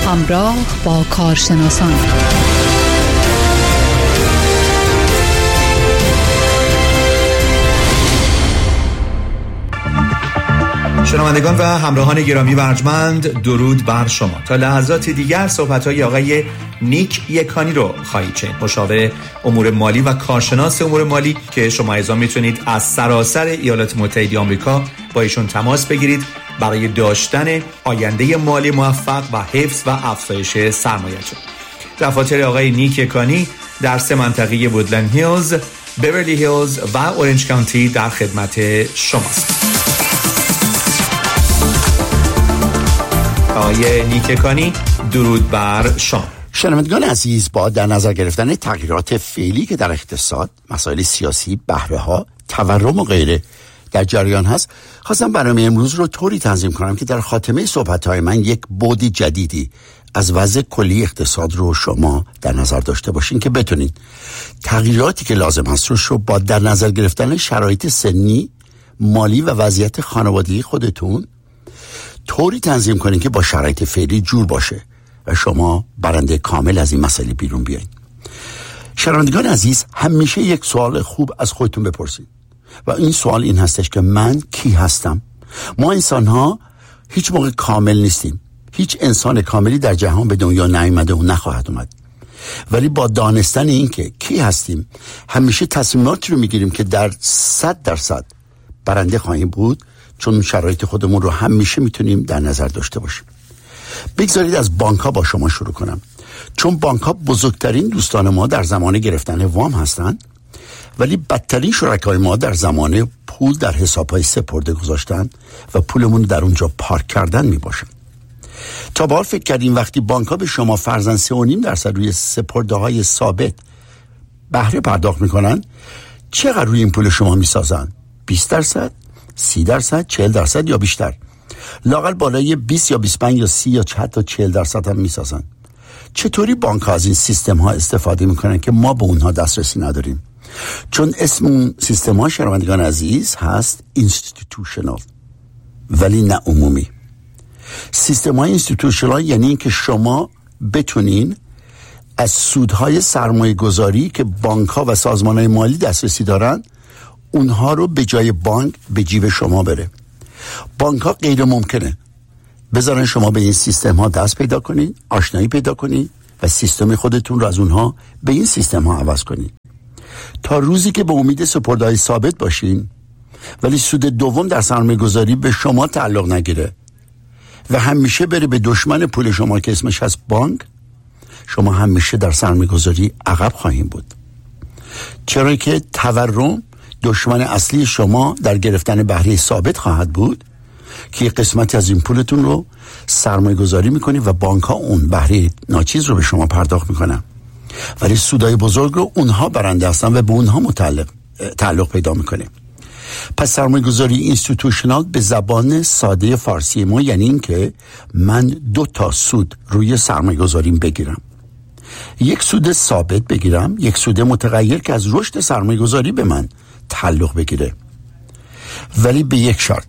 همراه با کارشناسان. شنوندگان و همراهان گرامی و ارجمند، درود بر شما. تا لحظات دیگر صحبت‌های آقای نیک یکانی رو خواهید شنید، مشاور امور مالی و کارشناس امور مالی که شما ایضا میتونید از سراسر ایالات متحده آمریکا با ایشون تماس بگیرید برای داشتن آینده مالی موفق و حفظ و افزایش سرمایه‌تون. دفاتر آقای نیک یکانی در 3 منطقه وودلند هیلز، بیورلی هیلز و اورنج کانتی در خدمت شماست. آقای نیک یکانی، درود بر شما. شنوندگان عزیز، با در نظر گرفتن تغییرات فعلی که در اقتصاد، مسائل سیاسی، بهره‌ها، تورم و غیره در جریان هست، خواستم برنامه امروز رو طوری تنظیم کنم که در خاتمه صحبت‌های من یک بعد جدیدی از وضع کلی اقتصاد رو شما در نظر داشته باشین که بتونید تغییراتی که لازم هست رو با در نظر گرفتن شرایط سنی، مالی و وضعیت خانوادگی خودتون طوری تنظیم کنین که با شرایط فعلی جور باشه و شما برنده کامل از این مسئله بیرون بیاین. شنوندگان عزیز، همیشه یک سوال خوب از خودتون بپرسید و این سوال این هستش که من کی هستم؟ ما انسان ها هیچ موقع کامل نیستیم. هیچ انسان کاملی در جهان به دنیا نیامده و نخواهد اومد. ولی با دانستن این که کی هستیم، همیشه تصمیماتی رو میگیریم که در 100% برنده خواهیم بود، چون شرایط خودمون رو همیشه میتونیم در نظر داشته باشیم. بگذارید از بانک ها با شما شروع کنم، چون بانک ها بزرگترین دوستان ما در زمان گرفتن وام هستند، ولی بدترین شرکای ما در زمان پول در حساب‌های سپرده گذاشتن و پولمون در اونجا پارک کردن میباشن. تا به حال فکر کردیم وقتی بانک ها به شما فرضاً 3.5% روی سپرده‌های ثابت بهره پرداخت میکنن، چقدر روی این پول شما میسازن؟ 20%؟ 30%؟ 40% یا بیشتر؟ لااقل بالای 20 یا 25 یا 30 یا حتی 40% هم میسازن. چطوری بانک ها از این سیستم ها استفاده میکنن که ما به اونها دسترسی نداریم؟ چون اسم اون سیستم ها، شنوندگان عزیز، هست اینستیتوشنال ولی نه عمومی. سیستم های اینستیتوشنال یعنی این که شما بتونین از سودهای سرمایه گذاری که بانک ها و سازمان های مالی دسترسی دارن، اونها رو به جای بانک به جیب شما بره. بانک ها غیر ممکنه بذارن شما به این سیستم ها دست پیدا کنین، آشنایی پیدا کنین و سیستم خودتون رو از اونها به این سیستم ها عوض کنین، تا روزی که به امید سپرده‌های ثابت باشین ولی سود دوم در سرمایه گذاری به شما تعلق نگیره و همیشه بره به دشمن پول شما که اسمش هست بانک. شما همیشه در سرمایه گذاری عقب خواهیم بود، چرا که تورم دشمن اصلی شما در گرفتن بهره ثابت خواهد بود که قسمتی از این پولتون رو سرمایه گذاری میکنید و بانک ها اون بهره ناچیز رو به شما پرداخت میکنن، ولی سودای بزرگ رو اونها برنده هستن و به اونها تعلق پیدا میکنه. پس سرمایه گذاری اینستیتوشنال به زبان ساده فارسی ما یعنی این که من 2 سود روی سرمایه گذاریم بگیرم. یک سود ثابت بگیرم، یک سود متغیر که از رشد سرمایه گذاری به من تعلق بگیره، ولی به یک شرط.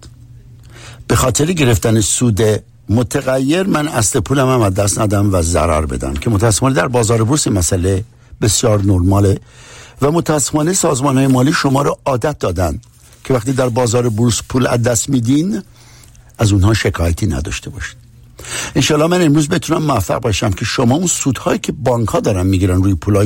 به خاطر گرفتن سود متغیر من اصل پولم هم از دست ندم و ضرر بدم که متاسفانه در بازار بورس مسئله بسیار نرماله و متاسفانه سازمان‌های مالی شما رو عادت دادن که وقتی در بازار بورس پول از دست میدین از اونها شکایتی نداشته باشید. انشالله من امروز بتونم موفق باشم که شما اون سودهایی که بانک‌ها دارن میگیرن روی پولای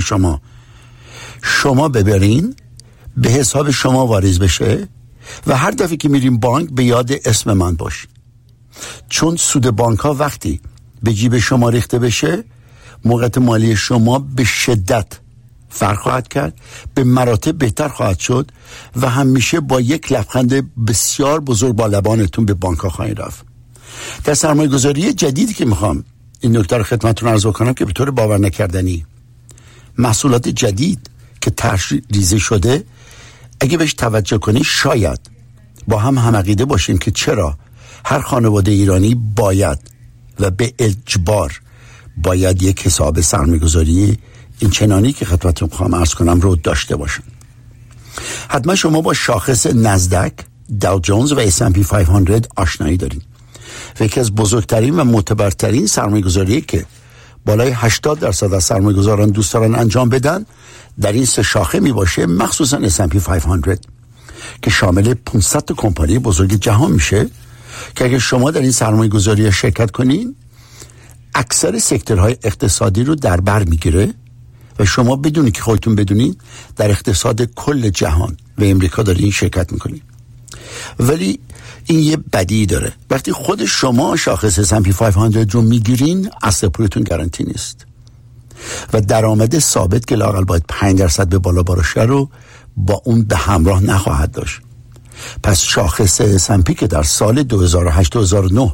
شما ببرین، به حساب شما واریز بشه و هر دفعه که میریم بانک به یاد اسم من باش. چون سود بانک ها وقتی به جیب شما ریخته بشه، موقعیت مالی شما به شدت فرق خواهد کرد، به مراتب بهتر خواهد شد و همیشه با یک لبخند بسیار بزرگ با لبانتون به بانک ها خواهید رفت. در سرمایه گذاری جدیدی که میخوام این نکته رو خدمتتون عرض کنم که به طور باور نکردنی محصولات جدید که ریزه شده، اگه بهش توجه کنی شاید با هم عقیده باشیم که چرا هر خانواده ایرانی باید و به اجبار باید یک حساب سرمایه‌گذاری این چنانی که خدمتتون خواهم عرض کنم رو داشته باشن. حتما شما با شاخص نزدک، داو جونز و S&P 500 آشنایی دارین و یکی از بزرگترین و معتبرترین سرمایه‌گذاری که بالای 80% از سرمایه‌گذاران دوست دارن انجام بدن در این سه شاخه می باشه، مخصوصا S&P 500 که شامل 500 کمپانی بزرگ جهان میشه که اگه شما در این سرمایه‌گذاری شرکت کنین اکثر سکتورهای اقتصادی رو در بر میگیره و شما بدونی که خودتون بدونین در اقتصاد کل جهان و امریکا دارین شرکت میکنین. ولی این یه بدی داره، وقتی خود شما شاخص S&P 500 رو میگیرین اصل پولتون گارانتی نیست و درآمد ثابت که لااقل باید 5% به بالا باشه رو با اون به همراه نخواهد داشت. پس شاخص S&P که در سال 2008-2009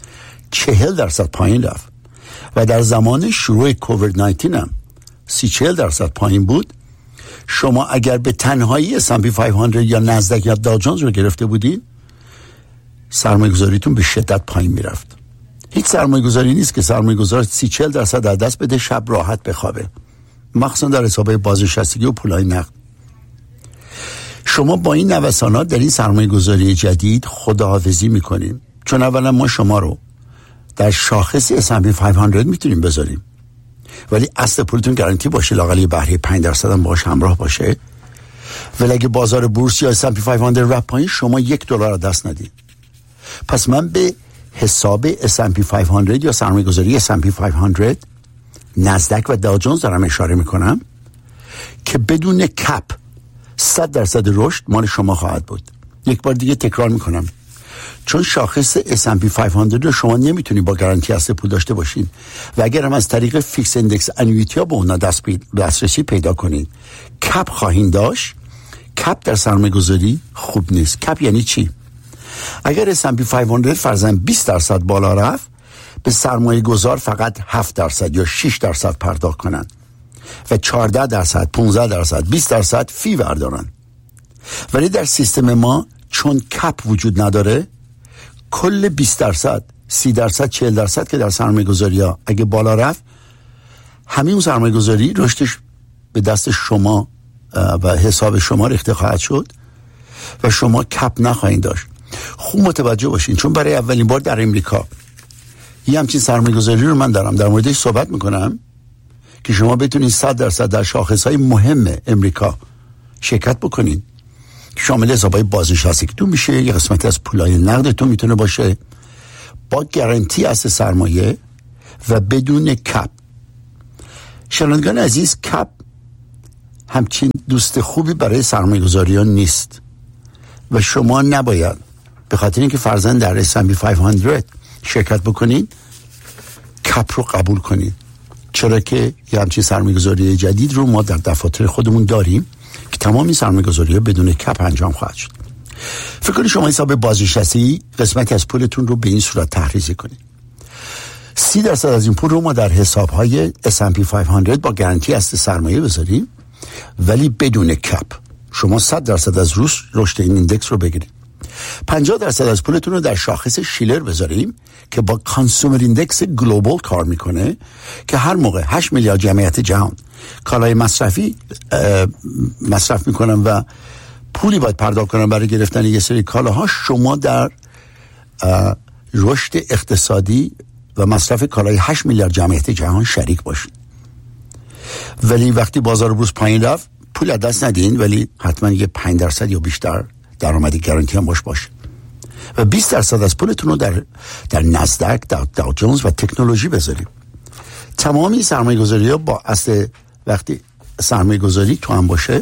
40% پایین رفت و در زمان شروع کووید 19 هم 30-40% پایین بود، شما اگر به تنهایی S&P 500 یا نزدک یا داو جونز رو گرفته بودین سرمایه‌گذاریتون به شدت پایین میرفت. هیچ سرمایه‌گذاری نیست که سرمایه‌گذار 30-40% از دست بده شب راحت بخوابه، مخصوصا در حساب بازنشستگی و پولای نقد. شما با این نوسانات در این سرمایه‌گذاری جدید خداحافظی میکنیم، چون اولا ما شما رو در شاخص S&P 500 میتونیم بذاریم ولی اصل پولتون گارانتی باشه، لااقل بهره 5% هم باهاش همراه باشه. ولی اگه بازار بورس یا S&P 500 رفت پایین شما $1 دست ندید. پس من به حساب S&P 500 یا سرمایه‌گذاری S&P 500 نزدک و داو جونز دارم اشاره میکنم که بدون کپ 100% رشد مال شما خواهد بود. یک بار دیگه تکرار میکنم، چون شاخص S&P 500 رو شما نمیتونی با گارانتی اصل پول داشته باشین و اگر هم از طریق فیکس اندکس انویتی ها به اون دسترسی پیدا کنین کپ خواهین داشت. کپ در سرمایه‌گذاری خوب نیست. کپ یعنی چی؟ اگر S&P 500 فرضاً 20% بالا رفت به سرمایه گذار فقط 7% یا 6% پرداخت کنن و 14%، 15%، 20% فی بردارن. ولی در سیستم ما چون کپ وجود نداره کل 20%، 30%، 40% که در سرمایه گذاری ها اگه بالا رفت همین سرمایه گذاری رشدش به دست شما و حساب شما ریخته خواهد شد و شما کپ نخواهید داشت. خوب متوجه باشین، چون برای اولین بار در امریکا یه همچین سرمایه گذاری رو من دارم در موردش صحبت میکنم که شما بتونید 100% در شاخصهای مهم امریکا شرکت بکنین، شامل حسابای بازنشستگیتون میشه، یه قسمتی از پولای نقدتون میتونه باشه، با گارانتی اصل سرمایه و بدون کپ. شنوندگان عزیز، کپ همچین دوست خوبی برای سرمایه‌گذاریان نیست و شما نباید به خاطر اینکه فرضاً در S&P 500 شرکت بکنین کپ رو قبول کنین، چرا که یه همچین سرمایه‌گذاری جدید رو ما در دفاتر خودمون داریم که تمامی سرمایه‌گذاری‌ها بدون کپ انجام خواهد شد. فکر کنید شما حساب بازنشستگی قسمتی از پولتون رو به این صورت تحریزی کنید. 30% از این پول رو ما در حساب‌های S&P 500 با گارانتی اصل سرمایه بذاریم ولی بدون کپ. شما 100% از رشد این ایندکس رو بگیرید. 50% از پولتون رو در شاخص شیلر بذاریم که با کانسومر ایندکس گلوبال کار میکنه که هر موقع 8 میلیارد جمعیت جهان کالای مصرفی مصرف میکنن و پولی باید پرداخت کنن برای گرفتن یه سری کالاها، شما در رشد اقتصادی و مصرف کالای 8 میلیارد جمعیت جهان شریک باشید. ولی وقتی بازار بورس پایین رفت پول از دست ندین، ولی حتما یه 5% یا بیشتر درآمدی گارانتی هم باشه و 20% از پولتون رو در نزدک، در داو جونز و تکنولوژی بذاریم. تمامی سرمایه‌گذاری‌ها با اصل وقتی سرمایه‌گذاری تو هم باشه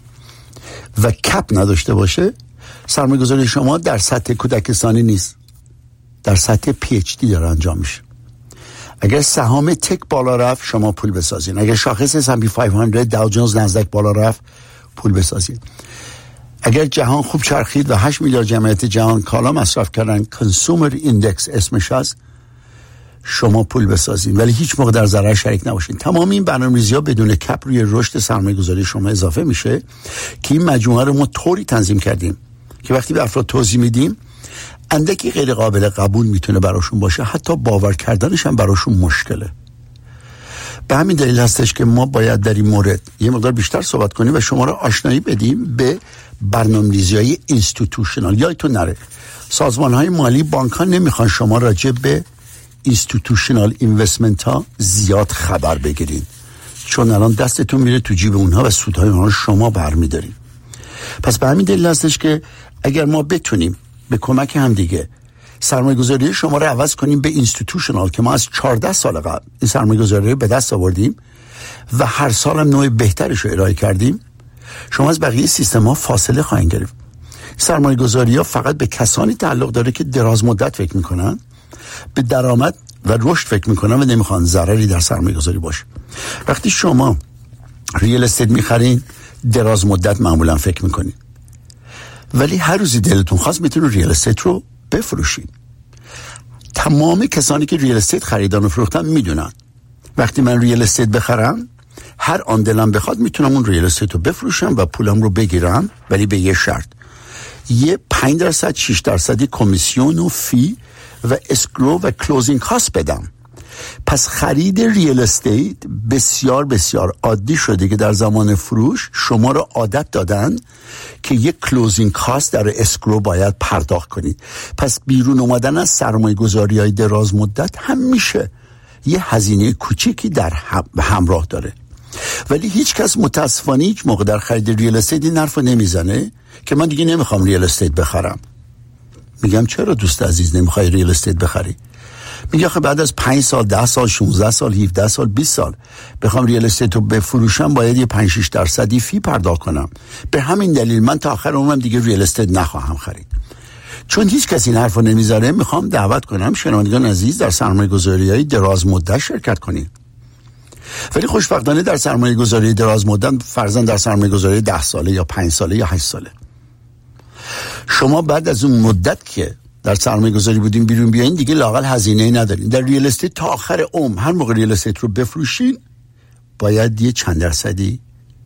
و کپ نداشته باشه، سرمایه‌گذاری شما در سطح کودکستانی نیست، در سطح PhD داره انجام میشه. اگر سهام تک بالا رفت شما پول بسازین، اگر شاخص S&P 500 داو جونز نزدک بالا رفت پول بسازین. اگر جهان خوب چرخید و 8 میلیارد جمعیت جهان کالا مصرف کردن، کنسومر ایندکس اسمش هست، شما پول بسازین ولی هیچ موقع در ضرر شریک نباشین. تمام این برنامه‌ریزی‌ها بدون کپ روی رشد سرمایه‌گذاری شما اضافه میشه که این مجموعه رو ما طوری تنظیم کردیم که وقتی به افراد توضیح میدیم اندکی غیر قابل قبول میتونه براشون باشه، حتی باور کردنش هم براشون مشکله. به همین دلیل هستش که ما باید در این مورد یه مقدار بیشتر صحبت کنیم و شما را آشنایی بدیم به برنامه‌ریزی اینستیتوشنال. یادتون نره سازمان‌های مالی، بانک‌ها نمیخوان شما راجع به اینستیتوشنال اینوستمنت ها زیاد خبر بگیرید، چون الان دستتون میره تو جیب اونها و سودهای اونها شما برمیدارید. پس به همین دلیل هستش که اگر ما بتونیم به کمک هم دیگه سرمایه‌گذاری شما رو عوض کنیم به اینستیتوشنال که ما از 14 سال قبل این سرمایه‌گذاری رو به دست آوردیم و هر سال هم نوع بهترش رو ارائه کردیم، شما از بقیه سیستم‌ها فاصله خواهید گرفت. سرمایه‌گذاری‌ها فقط به کسانی تعلق داره که دراز مدت فکر می‌کنن، به درآمد و رشد فکر می‌کنن و نمی‌خوان ضرری در سرمایه‌گذاری باشه. وقتی شما ریال استیت می‌خرین دراز مدت معمولا فکر می‌کنین، ولی هر روزی دلتون خواست میتونید ریال استیت رو بفروشین. تمام کسانی که ریال استیت خریدن و فروختن میدونن وقتی من ریال استیت بخرم هر آن دلم بخواد میتونم اون ریال استیت رو بفروشم و پولم رو بگیرم، ولی به یه شرط، یه 5% 6% کمیسیون و فی و اسکرو و کلوزینگ کاست بدم. پس خرید ریال استیت بسیار بسیار عادی شده که در زمان فروش شما رو عادت دادن که یک کلوزینگ کاست در اسکرو باید پرداخت کنید. پس بیرون اومدن از سرمایه‌گذاری‌های دراز مدت همیشه یه هزینه کوچیکی در همراه داره، ولی هیچ کس متاسفانه هیچ موقع در خرید ریال استیت این حرفو نمیزنه که من دیگه نمیخوام ریال استیت بخرم. میگم چرا دوست عزیز نمیخوای ریال استیت بخری؟ میگه خب بعد از 5 سال 10 سال 16 سال 17 سال 20 سال بخوام ریال استیت رو بفروشم باید یه 5-6% فی پرداخت کنم. به همین دلیل من تا آخر عمرم دیگه ریال استیت نخواهم خرید. چون هیچ کسی این حرفو نمیذاره، میخوام دعوت کنم شنوندگان عزیز در سرمایه‌گذاری‌های دراز مدت شرکت کنید. ولی خوشبختانه در سرمایه‌گذاری دراز مدت، فرضاً در سرمایه‌گذاری 10 ساله یا 5 ساله یا 8 ساله، شما بعد از اون مدت که در سرمایه‌گذاری بودین بیرون بیاین دیگه لااقل هزینه‌ای ندارین. در ریال استیت تا آخر عمر هر موقع ریال استیت رو بفروشین باید یه چند درصدی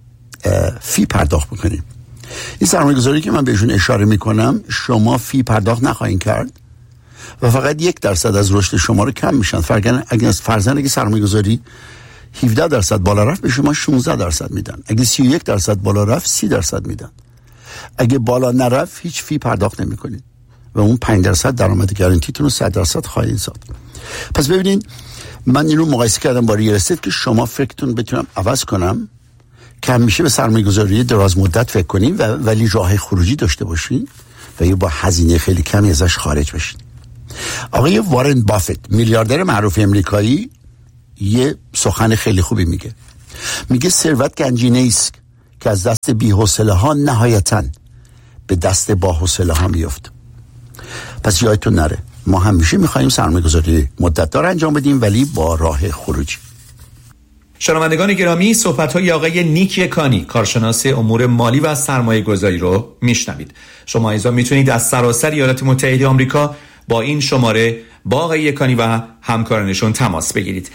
فی پرداخت بکنین. این سرمایه‌گذاری که من بهشون اشاره میکنم شما فی پرداخت نخواهید کرد و فقط 1% از رشد شما رو کم میشن. اگه فرضاً اگه سرمایه‌گذاری 17% بالا رفت به شما 16% میدن، اگه 31% بالا رفت 30% میدن، اگه بالا نرفت هیچ فی پرداخت نمیکنید و اون 5% درآمد گارانتیتون رو 100% خواهید ساخت. پس ببینین من این رو مقایسه کردم با ریال استیت که شما فکرتون بتونم عوض کنم که همیشه به سرمایه‌گذاری دراز مدت فکر کنین ولی راه خروجی داشته باشین و یا با هزینه خیلی کمی ازش خارج بشین. آقای وارن بافت میلیاردر معروف امریکایی یه سخن خیلی خوبی میگه ثروت گنجینه‌ای است که از دست بی‌حوصله‌ها نهایتاً به دست باحوصله‌ها میفته. پس یادتون نره ما همیشه میخواییم سرمایه‌گذاری مدت‌دار انجام بدیم ولی با راه خروجی. شنوندگان گرامی، صحبت‌های آقای نیک یکانی کارشناس امور مالی و سرمایه‌گذاری رو میشنوید. شما عزیزان میتونید از سراسر ایالات متحده آمریکا با این شماره با آقای یکانی و همکارانشون تماس بگیرید.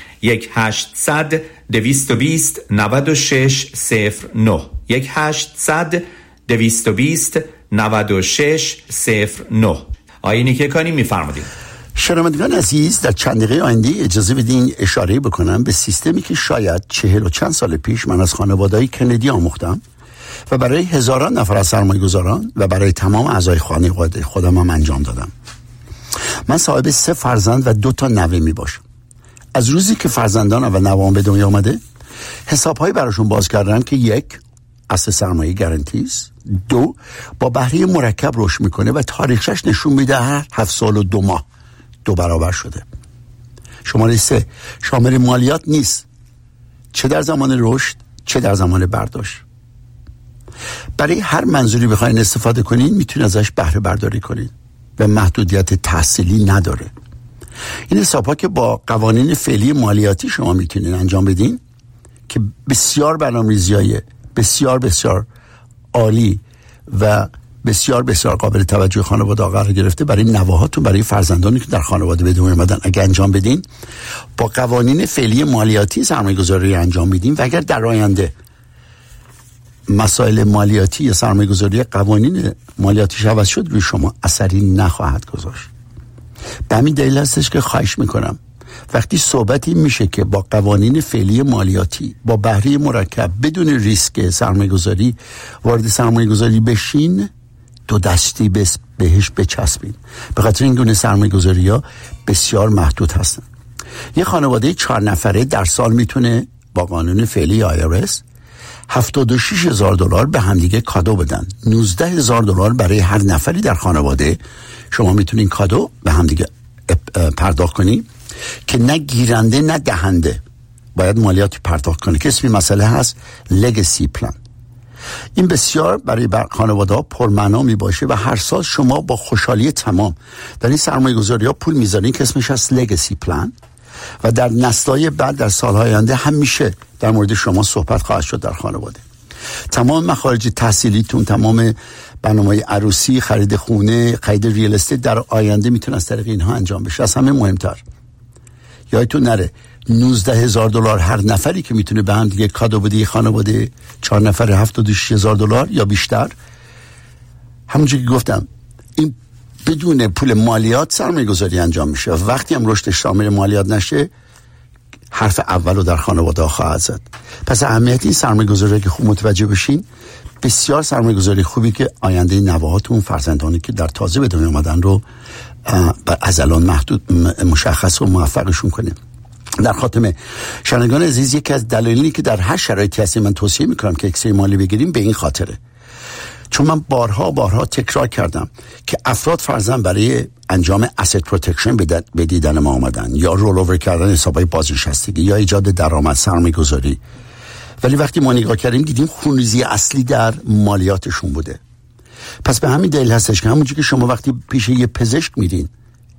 1-800-220-9609 1-800-220-9609. آقای نیک یکانی میفرمایید. شنوندگان عزیز، در چند دقیقه آینده اجازه بدین اشاره بکنم به سیستمی که شاید 40 و چند سال پیش من از خانواده‌های کندی آموختم و برای هزاران نفر از سرمایه‌گذاران و برای تمام اعضای خانواده خودم هم انجام دادم. من صاحب 3 فرزند و 2 تا نوه می باشم. از روزی که فرزندانم و نوام به دنیا آمده حساب‌هایی براشون باز کردن که 1 اصل سرمایه گارانتی است، 2 با بهره مرکب رشد میکنه و تاریخش نشون میده هر 7 سال و 2 ماه 2 برابر شده. شماره 3 شامل مالیات نیست، چه در زمان رشد چه در زمان برداشت. برای هر منظوری بخواین استفاده کنین میتونین ازش بهره برداری کنین و محدودیت تحصیلی نداره. این حساب‌ها که با قوانین فعلی مالیاتی شما میتونین انجام بدین که بسیار برنامه‌ریزی‌های بسیار بسیار عالی و بسیار بسیار قابل توجه خانواده قرار گرفته برای نوه‌هاتون، برای فرزندانی که در خانواده به دنیا اومدن. اگه انجام بدین با قوانین فعلی مالیاتی سرمایه‌گذاری انجام بدین و اگر در آینده مسائل مالیاتی یا سرمایه‌گذاری قوانین مالیاتیش عوض شد روی شما اثری نخواهد گذاشت. به همین دلیل هستش که خواهش میکنم وقتی صحبتی میشه که با قوانین فعلی مالیاتی با بهره مرکب بدون ریسک سرمایه‌گذاری وارد سرمایه‌گذاری بشین، دو دستی بهش بچسبین. به خاطر این گونه سرمایه‌گذاری‌ها بسیار محدود هستن. یه خانواده 4 نفره در سال میتونه با قانون فعلی IRS $76,000 به همدیگه کادو بدن. $19,000 برای هر نفری در خانواده شما میتونین کادو به همدیگه پرداخت کنی که نه گیرنده نه دهنده باید مالیاتی پرداخت کنه، که اسمی مسئله هست لگسی پلان. این بسیار برای خانواده ها پرمعنا می باشه و هر سال شما با خوشحالی تمام در این سرمایه گذاری ها پول میذارین که اسمش هست لگسی پلان و در نسل‌های بعد در سالهای آینده همیشه در مورد شما صحبت خواهد شد در خانواده. تمام مخارج تحصیلیتون، تمام برنامه‌های عروسی، خرید خونه، خرید ریال استیت در آینده میتونه از طریق اینها انجام بشه. از همه مهمتر یادتون نره $19,000 هر نفری که میتونه به هم دیگه کادو بده، خانواده 4 نفره $76,000 یا بیشتر. همونجوری که گفتم این بدون پول مالیات سرمایه گذاری انجام میشه. وقتی هم رشدش شامل مالیات نشه حرف اولو در خانواده ها خواهد زد. پس اهمیت این سرمایه گذاری که خوب متوجه بشین، بسیار سرمایه گذاری خوبی که آینده نوهاتون، فرزندانی که در تازه به دنیا اومدن رو از الان محدود مشخص و موفقشون کنیم. در خاتمه شنوندگان عزیز، یکی از دلایلی که در هر شرایطی هستی من توصیه میکنم که اکسای مالی بگیریم به این خاطره، چون من بارها تکرار کردم که افراد فرضاً برای انجام asset protection به دیدن ما آمدن، یا رول اوور کردن حسابای بازنشستگی، یا ایجاد درآمد، سرمایه گذاری، ولی وقتی ما نگاه کردیم دیدیم خونریزی اصلی در مالیاتشون بوده. پس به همین دلیل هستش که همونجوری که شما وقتی پیش یه پزشک میرین،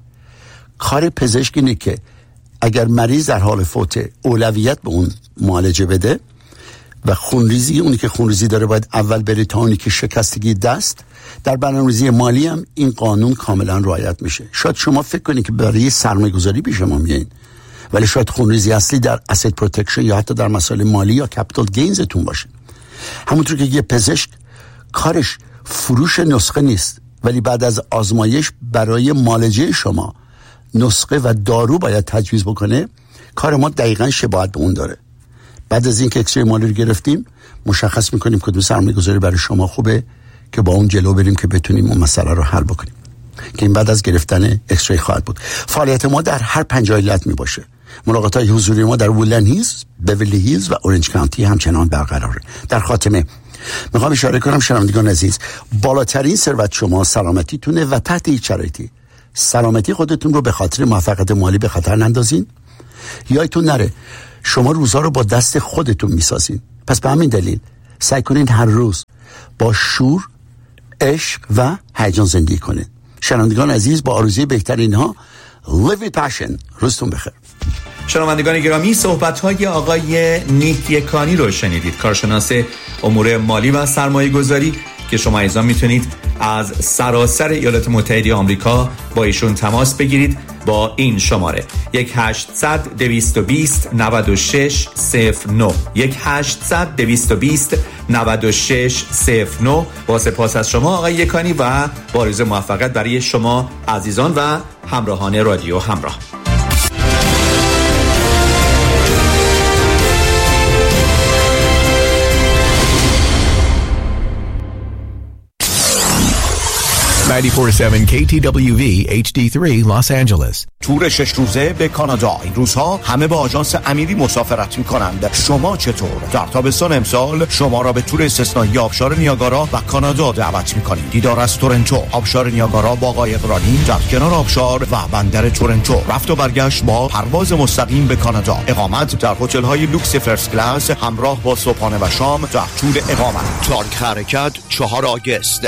کار پزشک اینه که اگر مریض در حال فوته اولویت به اون معالجه بده و خونریزی، اونی که خونریزی داره باید اول بره تا اونی که شکستگی دست. در برنامه‌ریزی مالی هم این قانون کاملا رعایت میشه. شاید شما فکر کنید که برای سرمایه گذاری پیش ما میایین، ولی شاید خونریزی اصلی در asset protection یا حتی در مسائل مالی یا capital gains باشه. همونطور که یه پزشک کارش فروش نسخه نیست، ولی بعد از آزمایش برای معالجه شما نسخه و دارو باید تجویز بکنه، کار ما دقیقاً شباهت به اون داره. بعد از این که اکسای مالی رو گرفتیم مشخص میکنیم کدوم سرمایه گذاری برای شما خوبه که با اون جلو بریم که بتونیم اون مسئله رو حل بکنیم، که این بعد از گرفتن اکسای خواهد بود. فعالیت ما در هر 5 ایالت می باشه. ملاقات‌های حضوری ما در وودلند هیلز، بیورلی هیلز و اورنج کانتی همچنان برقراره. در خاتمه میخوام اشاره کنم شنوندگان عزیز، بالاترین ثروت شما سلامتیتونه و تحت هیچ شرایطی سلامتی خودتون رو به خاطر موفقیت مالی به خطر نندازین. یادتون نره شما روزا رو با دست خودتون میسازین. پس به همین دلیل سعی کنین هر روز با شور، عشق و هیجان زندگی کنین. شنوندگان عزیز، با آرزوی بهترین ها، live with passion. روزتون بخیر. شنوندگان گرامی، صحبت‌های آقای نیک یکانی رو شنیدید، کارشناس امور مالی و سرمایه گذاری که شما ایضا میتونید از سراسر ایالات متحده آمریکا با ایشون تماس بگیرید با این شماره 1-800-220-9609 1-800-220-9609. با سپاس از شما آقای یکانی و با آرزوی موفقیت برای شما عزیزان و همراهان رادیو همراه. KTWV HD3 Los Angeles. تور 6 روزه به کانادا. این روزها همه با آژانس امیری مسافرت می‌کنند. شما چطور؟ در تابستان امسال شما را به تور استثنایی آبشار نیاگارا و کانادا دعوت می‌کنیم. دیدار از تورنتو، آبشار نیاگارا با قایقرانی در کنار آبشار و بندر تورنتو. رفت و برگشت با پرواز مستقیم به کانادا. اقامت در هتل‌های لوکس فرست کلاس همراه با صبحانه و شام در طول اقامت. تاریخ حرکت 4 آگوست.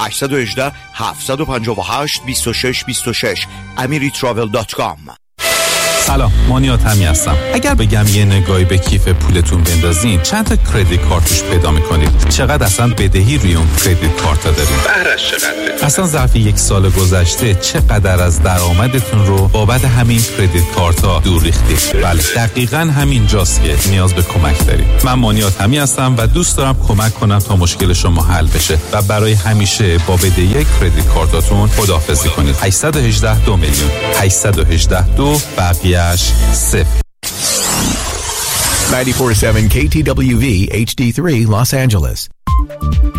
818-758-2626 amiritravel.com. سلام، مانیات همی هستم. اگر بگم یه نگاهی به کیف پولتون بندازین چند تا کردیت کارت توش پیدا می‌کنید؟ چقدر اصلا بدهی روی اون کردیت کارت‌ها دارین؟ بهرش چقدر؟ اصلا ظرف 1 سال گذشته چقدر از درآمدتون رو بابت همین کردیت کارت‌ها دور ریختید؟ بله، دقیقاً همین جاست که نیاز به کمک دارید. من مانیات همی هستم و دوست دارم کمک کنم تا مشکل شما حل بشه و برای همیشه با بدهی کردیت کارتاتون خداحافظی کنید. 818 2 میلیون 818 2 بقیه 94.7 KTWV HD3 Los Angeles.